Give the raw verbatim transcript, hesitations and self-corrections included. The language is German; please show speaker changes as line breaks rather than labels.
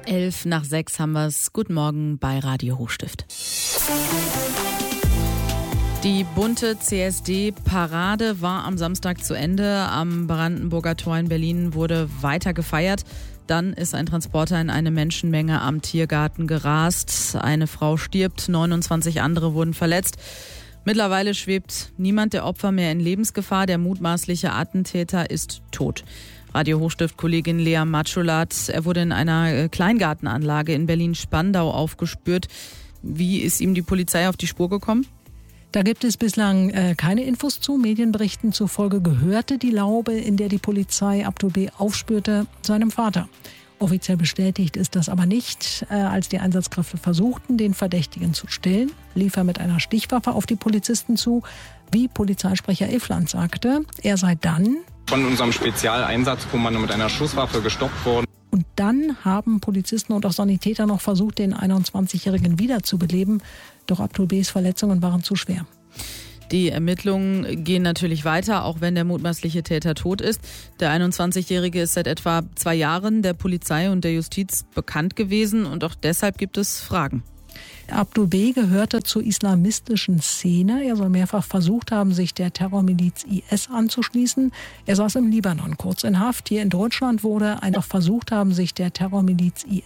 Elf nach sechs haben wir es. Guten Morgen bei Radio Hochstift. Die bunte C S D-Parade war am Samstag zu Ende. Am Brandenburger Tor in Berlin wurde weiter gefeiert. Dann ist ein Transporter in eine Menschenmenge am Tiergarten gerast. Eine Frau stirbt, neunundzwanzig andere wurden verletzt. Mittlerweile schwebt niemand der Opfer mehr in Lebensgefahr. Der mutmaßliche Attentäter ist tot. Radio Hochstift-Kollegin Lea Matschulat, er wurde in einer Kleingartenanlage in Berlin-Spandau aufgespürt. Wie ist ihm die Polizei auf die Spur gekommen?
Da gibt es bislang äh, keine Infos zu. Medienberichten zufolge gehörte die Laube, in der die Polizei Abdul B. aufspürte, seinem Vater. Offiziell bestätigt ist das aber nicht. Äh, als die Einsatzkräfte versuchten, den Verdächtigen zu stellen, lief er mit einer Stichwaffe auf die Polizisten zu. Wie Polizeisprecher Iffland sagte, er sei dann
von unserem Spezialeinsatzkommando mit einer Schusswaffe gestoppt worden.
Und dann haben Polizisten und auch Sanitäter noch versucht, den einundzwanzigjährigen wiederzubeleben. Doch Abdul B.s Verletzungen waren zu schwer.
Die Ermittlungen gehen natürlich weiter, auch wenn der mutmaßliche Täter tot ist. Der einundzwanzigjährige ist seit etwa zwei Jahren der Polizei und der Justiz bekannt gewesen und auch deshalb gibt es Fragen.
Abdul B. gehörte zur islamistischen Szene. Er soll mehrfach versucht haben, sich der Terrormiliz I S anzuschließen. Er saß im Libanon kurz in Haft. Hier in Deutschland wurde einfach versucht haben, sich der Terrormiliz I